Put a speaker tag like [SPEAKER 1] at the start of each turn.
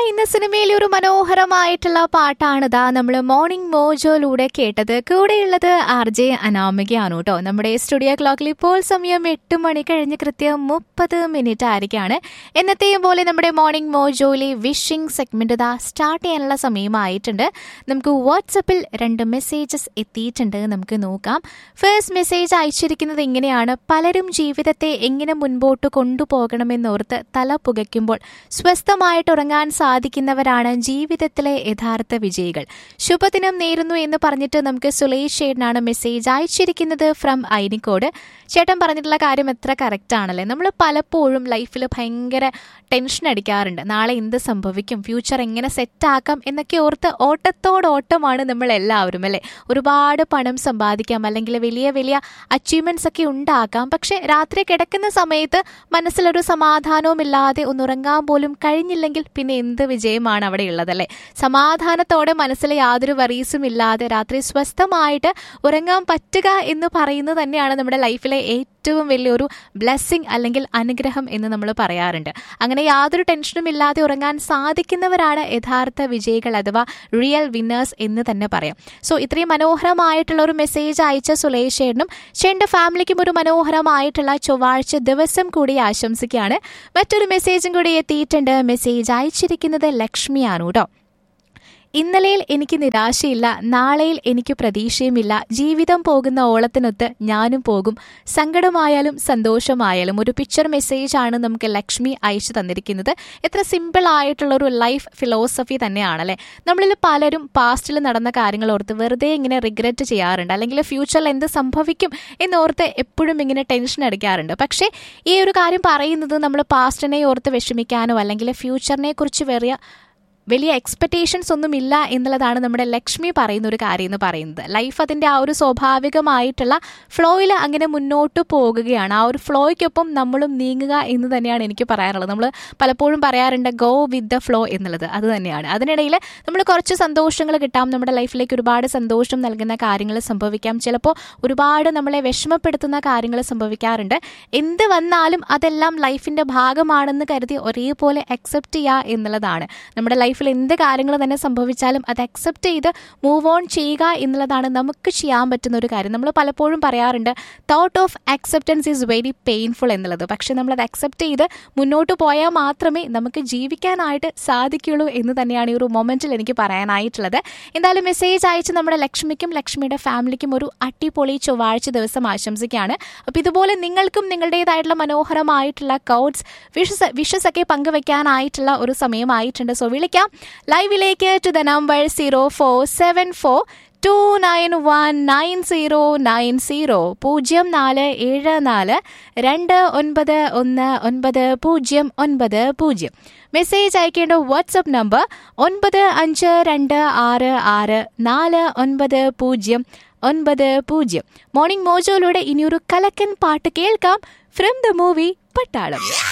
[SPEAKER 1] ഇന്ന് സിനിമയിലെ ഒരു മനോഹരമായിട്ടുള്ള പാട്ടാണിതാ നമ്മൾ മോർണിംഗ് മോജോയിലൂടെ കേട്ടത്. കൂടെയുള്ളത് RJ അനാമികയാണ് കേട്ടോ. നമ്മുടെ സ്റ്റുഡിയോ ക്ലോക്കിൽ ഇപ്പോൾ സമയം 8 മണി കഴിഞ്ഞ് കൃത്യം 30 ആയിരിക്കാണ്. എന്നത്തെയും പോലെ നമ്മുടെ മോർണിംഗ് മോജോയിലെ വിഷിംഗ് സെഗ്മെന്റ് ഇതാ സ്റ്റാർട്ട് ചെയ്യാനുള്ള സമയമായിട്ടുണ്ട്. നമുക്ക് വാട്സപ്പിൽ 2 മെസ്സേജസ് എത്തിയിട്ടുണ്ട്, നമുക്ക് നോക്കാം. ഫസ്റ്റ് മെസ്സേജ് അയച്ചിരിക്കുന്നത് ഇങ്ങനെയാണ്: പലരും ജീവിതത്തെ എങ്ങനെ മുൻപോട്ട് കൊണ്ടുപോകണമെന്നോർത്ത് തല പുകയ്ക്കുമ്പോൾ സ്വസ്ഥമായിട്ട് ഉറങ്ങാൻ സാധിക്കുന്നവരാണ് ജീവിതത്തിലെ യഥാർത്ഥ വിജയികൾ. ശുഭദിനം നേരുന്നു എന്ന് പറഞ്ഞിട്ട് നമുക്ക് സുലേഷ് ചേട്ടനാണ് മെസ്സേജ് അയച്ചിരിക്കുന്നത് ഫ്രം ഐനിക്കോട്. ചേട്ടൻ പറഞ്ഞിട്ടുള്ള കാര്യം എത്ര കറക്റ്റ് ആണല്ലേ. നമ്മൾ പലപ്പോഴും ലൈഫിൽ ഭയങ്കര ടെൻഷൻ അടിക്കാറുണ്ട്. നാളെ എന്ത് സംഭവിക്കും, ഫ്യൂച്ചർ എങ്ങനെ സെറ്റാക്കാം എന്നൊക്കെ ഓർത്ത് ഓട്ടത്തോടോട്ടമാണ് നമ്മൾ എല്ലാവരും അല്ലേ. ഒരുപാട് പണം സമ്പാദിക്കാം, അല്ലെങ്കിൽ വലിയ വലിയ അച്ചീവ്മെന്റ്സ് ഒക്കെ ഉണ്ടാക്കാം. പക്ഷെ രാത്രി കിടക്കുന്ന സമയത്ത് മനസ്സിലൊരു സമാധാനവും ഇല്ലാതെ ഒന്നുറങ്ങാൻ പോലും കഴിഞ്ഞില്ലെങ്കിൽ പിന്നെ എന്ത് വിജയമാണ് അവിടെ ഉള്ളതല്ലേ. സമാധാനത്തോടെ മനസ്സിൽ യാതൊരു വറീസും ഇല്ലാതെ രാത്രി സ്വസ്ഥമായിട്ട് ഉറങ്ങാൻ പറ്റുക എന്ന് പറയുന്നത് തന്നെയാണ് നമ്മുടെ ലൈഫിലെ ഏറ്റവും വലിയൊരു ബ്ലെസ്സിങ് അല്ലെങ്കിൽ അനുഗ്രഹം എന്ന് നമ്മൾ പറയാറുണ്ട്. അങ്ങനെ യാതൊരു ടെൻഷനും ഇല്ലാതെ ഉറങ്ങാൻ സാധിക്കുന്നവരാണ് യഥാർത്ഥ വിജയികൾ അഥവാ റിയൽ വിന്നേഴ്സ് എന്ന് തന്നെ പറയാം. സോ ഇത്രയും മനോഹരമായിട്ടുള്ള ഒരു മെസ്സേജ് അയച്ച സുലേഷ് ചേട്ടനും ചേട്ടൻ്റെ ഫാമിലിക്കും ഒരു മനോഹരമായിട്ടുള്ള ചൊവ്വാഴ്ച ദിവസം കൂടി ആശംസിക്കുകയാണ്. മറ്റൊരു മെസ്സേജും കൂടി എത്തിയിട്ടുണ്ട്. മെസ്സേജ് അയച്ചിരിക്കുന്നത് ലക്ഷ്മിയാണ് കേട്ടോ. ഇന്നലെയിൽ എനിക്ക് നിരാശയില്ല, നാളെയിൽ എനിക്ക് പ്രതീക്ഷയുമില്ല. ജീവിതം പോകുന്ന ഓളത്തിനൊത്ത് ഞാനും പോകും. സങ്കടമായാലും സന്തോഷമായാലും. ഒരു പിക്ചർ മെസ്സേജാണ് നമുക്ക് ലക്ഷ്മി അയച്ചു തന്നിരിക്കുന്നത്. എത്ര സിമ്പിൾ ആയിട്ടുള്ള ഒരു ലൈഫ് ഫിലോസഫി തന്നെയാണല്ലേ. നമ്മളിൽ പലരും പാസ്റ്റിൽ നടന്ന കാര്യങ്ങൾ ഓർത്ത് വെറുതെ ഇങ്ങനെ റിഗ്രറ്റ് ചെയ്യാറുണ്ട്, അല്ലെങ്കിൽ ഫ്യൂച്ചറിൽ എന്ത് സംഭവിക്കും എന്നോർത്ത് എപ്പോഴും ഇങ്ങനെ ടെൻഷൻ അടിക്കാറുണ്ട്. പക്ഷേ ഈ ഒരു കാര്യം പറയുന്നത് നമ്മൾ പാസ്റ്റിനെ ഓർത്ത് വിഷമിക്കാനോ അല്ലെങ്കിൽ ഫ്യൂച്ചറിനെ കുറിച്ച് വലിയ എക്സ്പെക്റ്റേഷൻസ് ഒന്നും ഇല്ല എന്നുള്ളതാണ് നമ്മുടെ ലക്ഷ്മി പറയുന്ന ഒരു കാര്യം എന്ന് പറയുന്നത്. ലൈഫ് അതിൻ്റെ ആ ഒരു സ്വാഭാവികമായിട്ടുള്ള ഫ്ലോയിൽ അങ്ങനെ മുന്നോട്ട് പോകുകയാണ്. ആ ഒരു ഫ്ലോയ്ക്കൊപ്പം നമ്മളും നീങ്ങുക എന്ന് തന്നെയാണ് എനിക്ക് പറയാറുള്ളത്. നമ്മൾ പലപ്പോഴും പറയാറുണ്ട് ഗോ വിത്ത് ദ ഫ്ലോ എന്നുള്ളത്. അത് തന്നെയാണ്. അതിനിടയിൽ നമ്മൾ കുറച്ച് സന്തോഷങ്ങൾ കിട്ടാം, നമ്മുടെ ലൈഫിലേക്ക് ഒരുപാട് സന്തോഷം നൽകുന്ന കാര്യങ്ങൾ സംഭവിക്കാം. ചിലപ്പോൾ ഒരുപാട് നമ്മളെ വിഷമപ്പെടുത്തുന്ന കാര്യങ്ങൾ സംഭവിക്കാറുണ്ട്. എന്ത് വന്നാലും അതെല്ലാം ലൈഫിൻ്റെ ഭാഗമാണെന്ന് കരുതി ഒരേപോലെ അക്സെപ്റ്റ് ചെയ്യുക എന്നുള്ളതാണ്. നമ്മുടെ ലൈഫിൽ എന്ത് കാര്യങ്ങൾ തന്നെ സംഭവിച്ചാലും അത് അക്സെപ്റ്റ് ചെയ്ത് മൂവ് ഓൺ ചെയ്യുക എന്നുള്ളതാണ് നമുക്ക് ചെയ്യാൻ പറ്റുന്ന ഒരു കാര്യം. നമ്മൾ പലപ്പോഴും പറയാറുണ്ട് thought of acceptance is very painful എന്നുള്ളത്. പക്ഷെ നമ്മളത് അക്സെപ്റ്റ് ചെയ്ത് മുന്നോട്ട് പോയാൽ മാത്രമേ നമുക്ക് ജീവിക്കാനായിട്ട് സാധിക്കുള്ളൂ എന്ന് തന്നെയാണ് ഈ ഒരു മൊമെന്റിൽ എനിക്ക് പറയാനായിട്ടുള്ളത്. എന്തായാലും മെസ്സേജ് അയച്ച് നമ്മുടെ ലക്ഷ്മിക്കും ലക്ഷ്മിയുടെ ഫാമിലിക്കും ഒരു അടിപൊളി ചൊവ്വാഴ്ച ദിവസം ആശംസിക്കുകയാണ്. അപ്പോൾ ഇതുപോലെ നിങ്ങൾക്കും നിങ്ങളുടേതായിട്ടുള്ള മനോഹരമായിട്ടുള്ള കോഡ്സ് വിഷസ് ഒക്കെ പങ്കുവെക്കാനായിട്ടുള്ള ഒരു സമയമായിട്ടുണ്ട്. സോ വിളിക്കാം ലൈവിലേക്ക് ടു ദ നമ്പർ 0474290990 0474291990. മെസ്സേജ് അയക്കേണ്ട വാട്സ്ആപ്പ് നമ്പർ 9526649090. മോർണിംഗ് മോജോയിലൂടെ ഇനിയൊരു കലക്കൻ പാട്ട് കേൾക്കാം ഫ്രം ദ മൂവി പട്ടാളം.